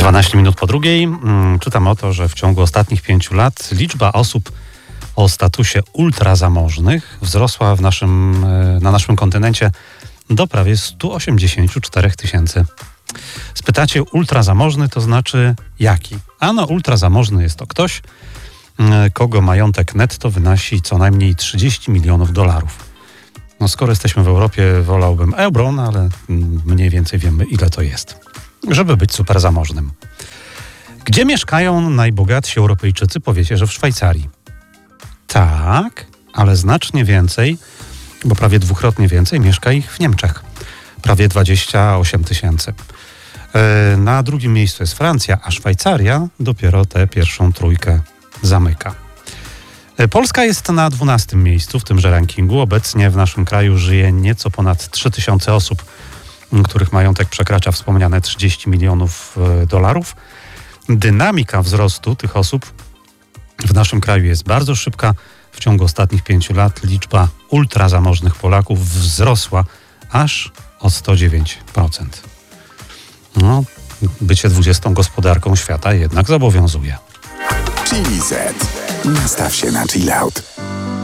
12 minut po drugiej czytam o to, że w ciągu ostatnich 5 lat liczba osób o statusie ultrazamożnych wzrosła na naszym kontynencie do prawie 184 000. Spytacie, ultrazamożny to znaczy jaki? Ano, ultrazamożny jest to ktoś, kogo majątek netto wynosi co najmniej $30 milionów. No, skoro jesteśmy w Europie, wolałbym euro, no ale mniej więcej wiemy, ile to jest, żeby być super zamożnym. Gdzie mieszkają najbogatsi Europejczycy? Powiecie, że w Szwajcarii. Tak, ale znacznie więcej, bo prawie dwukrotnie więcej mieszka ich w Niemczech. Prawie 28 000. Na drugim miejscu jest Francja, a Szwajcaria dopiero tę pierwszą trójkę zamyka. Polska jest na 12 miejscu w tymże rankingu. Obecnie w naszym kraju żyje nieco ponad 3000 osób, których majątek przekracza wspomniane $30 milionów. Dynamika wzrostu tych osób w naszym kraju jest bardzo szybka. W ciągu ostatnich 5 lat liczba ultrazamożnych Polaków wzrosła aż o 109%. No, bycie 20. gospodarką świata jednak zobowiązuje. Chili Z. Nastaw się na chill out.